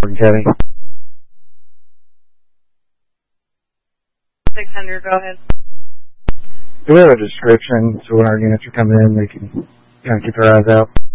Kevin. 600, go ahead. Do we have a description so when our units are coming in, they can kind of keep their eyes out?